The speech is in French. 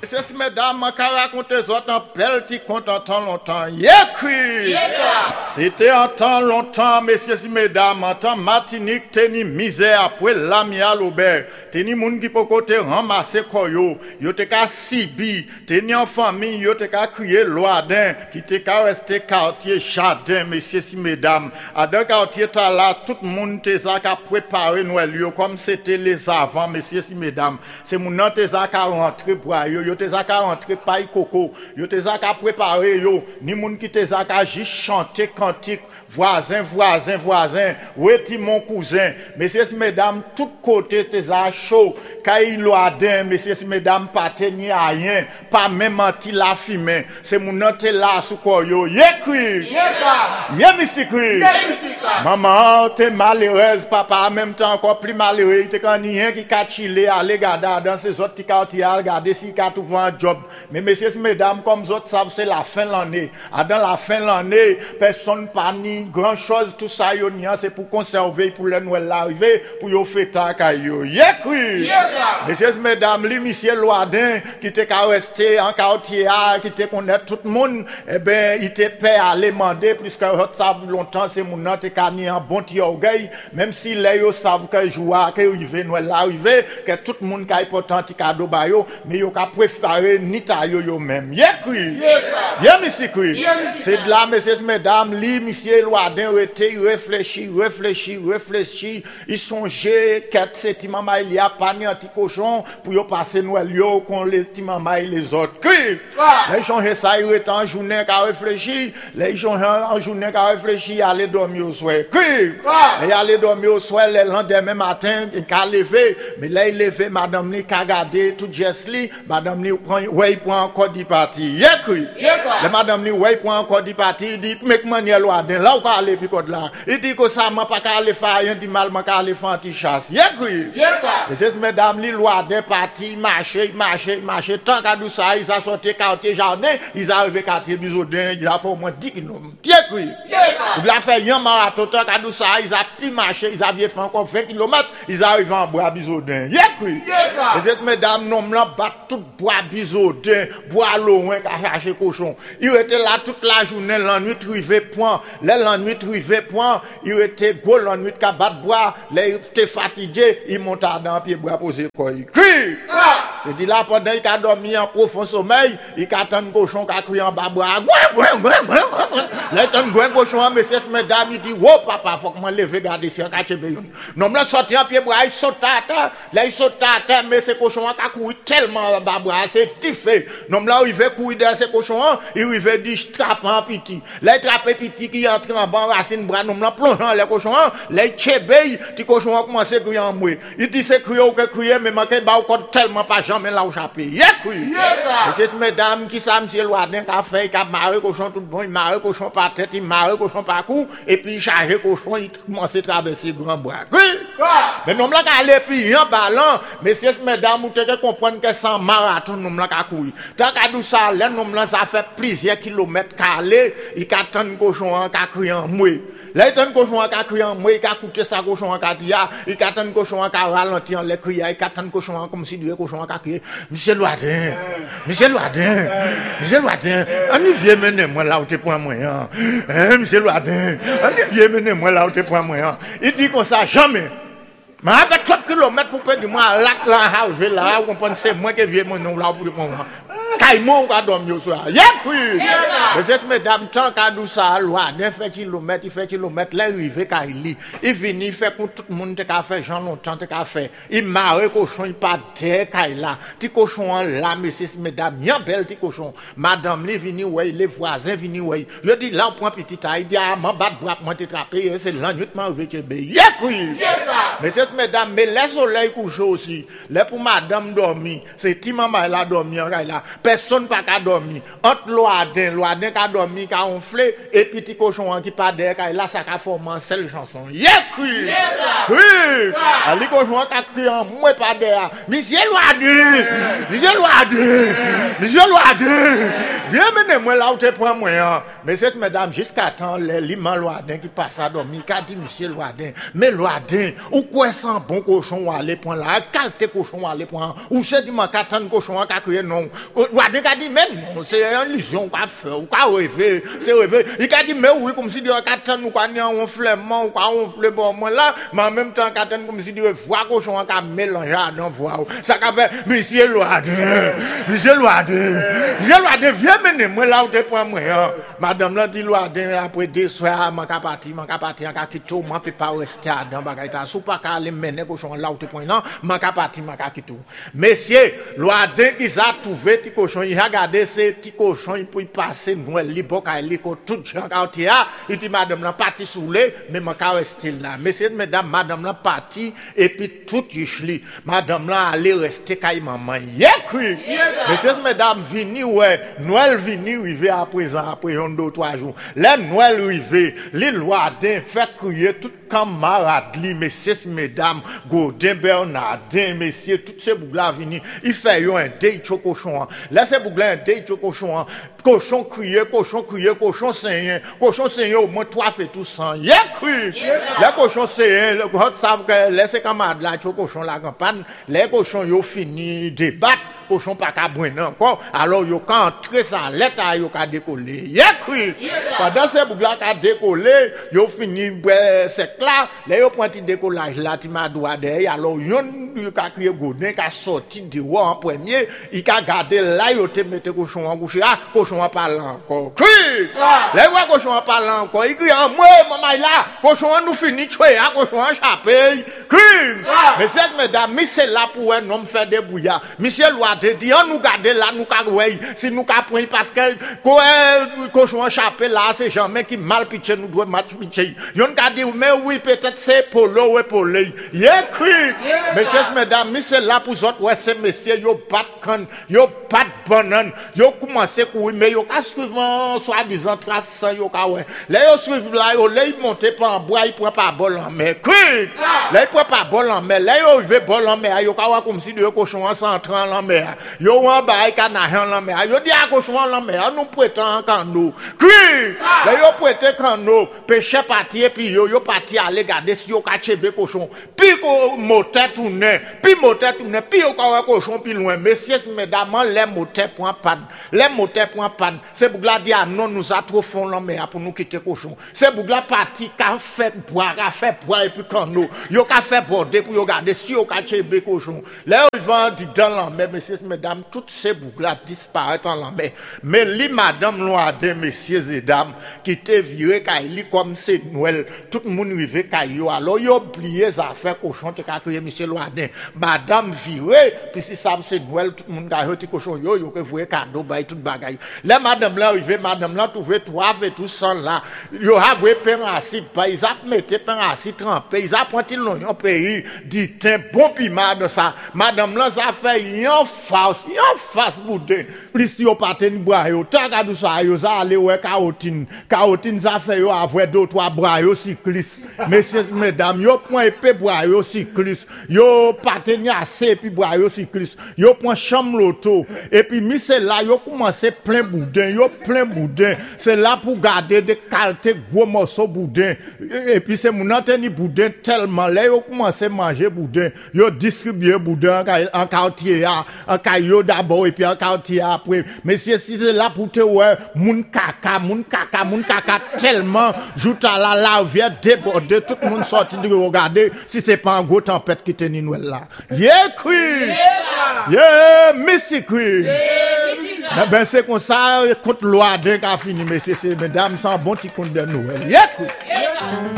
Messieurs, mesdames, je vais raconter les autres en belle qui compte en temps longtemps. Yécri! C'était en temps longtemps, messieurs, mesdames, en temps Martinique, teni misère après l'ami à l'Aubert. Teni moun qui peut côté ramasser koyo. Yo te ka sibi. Teni en famille, yo te ka crier loadin. Qui te ka rester quartier jardin, messieurs, mesdames. À dans quartier ta là, tout le monde te sa ka préparé Noël yo comme c'était les avant, messieurs, mesdames. C'est moun nan te sa ka rentrer pour yo te sa ka rentrer paille coco. Yo te sa ka préparé yo. Ni moun qui te sa ka juste chanter cantique. Voisin, oui, mon cousin, messieurs, mesdames, tout côté, t'es à chaud, Kaïlo Adin, messieurs, mesdames, pas tenir à rien, pas même anti la fumée, c'est mon nom là, sous quoi yo, yécri, yémissikri, maman, t'es malheureuse, papa, en même temps, encore plus malheureux, t'es quand rien qui a chillé, aller garder dans ces autres quartiers, regarder si qu'a trouvé un job, mais messieurs, mesdames, comme autres savent, c'est la fin de l'année, dans la fin de l'année, personne pas ni grand chose tout ça c'est pour conserver pour le Noël l'arrivée pour yo fêter caillou yécri messieurs mesdames les monsieur Loadin qui était resté en quartier qui était connaître tout le monde eh ben il était prêt à aller demander puisque ça longtemps c'est mon nom t'es cani en bon petit orgueil même si les yo savent que joie que arrivé Noël l'arrivée que tout le monde qui important petit cadeau ba yo mais yo ka préférer ni ta yo même yécri yémissikri c'est de là messieurs mesdames les monsieur Loadin était réfléchi, il songeait que c'est maman il y a pas ni anti cochon pour yo passer Noël yo con les petits maman et les autres. Les gens ça il était en journée qu'a réfléchi, les gens en journée qu'a réfléchi aller dormir au soir. Et aller dormir au soir le lendemain matin qu'a levé, mais là il levé madame ni qu'a gardé tout Jesli, madame ni prend ouais prend encore du parti. Yécri. Le madame ni ouais prend encore du parti, dit mec manière Loadin là ou aller puis là il dit que ça m'a pas aller faire rien du mal m'a aller faire anti chasse yécri messieurs mesdames les lois d'un parti marcher tant qu'à ça ils a sorti quartier jardin ils arrivé quartier Bisoudin ils a fait au moins 10 km yécri il a fait un marathon tant qu'à ça ils a pu marcher ils avaient fait encore 20 km ils arrivent en bois Bisoudin yécri messieurs mesdames nom là bat tout bois Bisoudin bois loin qu'a chercher cochon il était là toute la journée la nuit rivé point la nuit rivé point il était gros la nuit qu'a battre bois les était fatigué il monte dans pied bois poser quoi il crie je dis là pendant il a dormi en profond sommeil il attend cochon qu'a crié en bas bois là tant cochon messieurs mesdames il dit oh papa faut que moi lever garder si qu'a chébé non là sorti en pied bois il saute à terre là il saute à terre mais ce cochon qu'a couru tellement en bas bois c'est diffé non là il veut courir dans ce cochon il veut dire trappe en petit là il trappe petit qui entre en bas racine bras non là plongeant les cochons les chébé ti cochon a commencé à crier en moi il dit c'est crier ou que crier mais manquer ba encore tellement pas jamais là où chapé yécri c'est mesdames qui ça monsieur Loadin qu'a fait qu'a marré cochon tout bon il marré cochon par tête il marré cochon par cou et puis chargé cochon il commence à traverser grand bois mais non là aller puis en ballon messieurs mesdames vous devez comprendre que sans marathon non là qu'a courir tant qu'à tout ça là non là ça fait plusieurs kilomètres calé il attend cochon qu'a crier en moi là il attend cochon qu'a crier en moi il a coûté ça cochon qu'a dit il attend cochon qu'a ralenti en les crier il attend cochon comme si du cochon qu'a crier monsieur Loadin on y vient mener moi là où t'es point moyen monsieur Loadin on y vient mener moi là où t'es point moyen il dit comme ça jamais mais avec 3 km pour perdre moi là vous comprenez c'est moi qui viens mon nom là pour moi Caïmon va dormir au soir. Yécri. Messieurs mesdames, tant qu'à nous ça, Loadin fait kilomètre, là arrivé Kaili. Il vient, il fait pour tout le monde qui a fait Jean longtemps qui a fait. Il marre cochon, il pas de Kaila. Ti cochon là, messieurs mesdames, bien belle ti cochon. Madame li vini ouais, les voisins vini ouais. Je dis là on prend petit taille, il dit ah m'en bat bras moi t'attraper, c'est la nuit m'a arrivé Kébé. Yécri. Messieurs mesdames, mais le soleil couche aussi. Là pour madame dormir, c'est ti maman elle a dormi là. Personne pas qu'à dormir. Entre Loadin qu'a dormi, qu'a enflé, et petit cochon qui pas d'air, là ça qu'a formé une seule chanson. Yécri! Oui! Ali cochon qu'a crié en moi pas d'air. Monsieur Loadin! Viens mener moi là où tu prends moi. Messieurs, mesdames, jusqu'à temps, les limans Loadin qui passent à dormir, qui a dit monsieur Loadin, mais Loadin, ou quoi sans bon cochon ou aller prendre là, qualité cochon ou aller prendre, ou c'est du manque attendre cochon à crier non. Loadin a dit, mais non, c'est une illusion qu'on fait, ou qu'on rêver, c'est rêver. Il a dit, mais oui, comme si Dieu attend ou qu'on a un flemmant, ou qu'on flemme bon, moi là, mais en même temps, attend comme si Dieu voit cochon à mélanger dans voix. Ça qu'a fait, monsieur Loadin, monsieur Loadin, viens mener moi là où tu prends moi. Madame là dit Loadin après 2 soirs, man ka parti, en ka quitter, man peut pas rester dans bagay ta. Sou pas ka aller mener cochon là où tu prends non, man ka parti, man ka quitter. Messieurs, Loadin qui a trouvé petit cochon, il a regardé ces petits cochons, il peut passer Noël, li boka li ko tout gens quartier, il dit madame là parti soulé, mais man ka rester là. Messieurs, mesdames, madame là parti et puis tout yichli. Madame là aller rester kay maman. Yekui. Messieurs, mesdames, vini ouais, Noël vini rivé à présent après 2 ou 3 jours. Les Noël rivé, les Loadin fait crier tout camarade li, messieurs, mesdames, Godin, Bernardin, messieurs, tous ces bougla vini, il fait un deuil de cochon. Là c'est bougla un deuil de cochon. Cochon crier, cochon saignant, au moins 3 fait tout sang. Yekui. Les cochons saignant, le grand savent que les camarades là, cochon la campagne, les cochons yo fini débattre. Cochon pas qu'à brûler encore, alors yo quand entrer ça lettre yo ka décoller. Yekui. Pendant ces bougla ka décoller, yo fini c'est là, les yo pointi décollage là ti ma doigt derrière, alors yo ka crier Godin ka sorti de haut en premier, il ka garder là yo te mettre cochon en coucher, cochon pas là encore. Cri! Les voix cochon pas là encore, il crie moi maman là, cochon nous fini tuer, cochon échappé. Cri! Messieurs mesdames, c'est là pour un homme faire des bouillards. Monsieur Loadin dit on nous garder là nous ka ouais si nous ka prendre parce que cochon échappé là c'est jamais qui mal pitché nous doit match pitché yon ka dit mais oui peut-être c'est polo ou polo yekui messieurs mesdames c'est là pour autres ouais ces messieurs yo pas bonne yo commencer courir mais yo ka suivant soi-disant trace yo ka ouais là yo suivre là yo là monter par en bois il prend pas bol en mer là il prend pas bol en mer là yo veut bol en mer yo ka voir comme si deux cochons entrant en mer yo en bas canahan en mer yo dit à cochon en mer nous prétend quand nous là yo prêter quand nous pêcher parti et puis yo parti aller garder si yo ka chebe cochon puis moteur tourner puis yo ka voir cochon puis loin messieurs mesdames les moteurs point panne c'est bougla dit ah non nous a trop fond en mer pour nous quitter cochon c'est bougla parti ka fait boire et puis quand nous yo ka fait border pour yo garder si yo ka chebe cochon là ils vont dit dans la mer messieurs mesdames toutes ces bougla disparaissent dans la mer mais li madame Loadin messieurs et dames qui te viré kaili comme c'est Noël tout le monde rivé kayo alors yo oublié ça faire cochon te ka crier monsieur Loadin madame viré puis si ça c'est Noël tout le monde ka reti cochon yo que voyer cadeau bay tout bagaille les madame là rivé madame là trouvé 3 et tout sang là yo a voué pain assis ils a metté pain assis trempé ils a pointé l'oignon pays dit un bon piment de ça madame là ça fait yon face boudin plus yo patin bois yo tant ka dou ça yo ça aller ouais caotine ça fait yo avoir 2 ou 3 bras yo cycliste messieurs mesdames yo point épée bras yo cycliste yo patin assez puis bras yo cycliste yo point chambre loto et puis monsieur là yo commencé plein boudin c'est là pour garder des qualités gros morceaux boudin et puis c'est mon antenne boudin tellement là yo commencé manger boudin yo distribuer boudin en quartier en caillou d'abord et puis en quartier après messieurs si c'est là pour te ouais moun kaka tellement jouta la vient déborder tout le monde sorti de regarder si c'est pas un gros tempête qui tenait Noël là Missy Cri ben c'est comme ça contre Loadin qu'a fini messieurs mesdames sans bon petit compte de Noël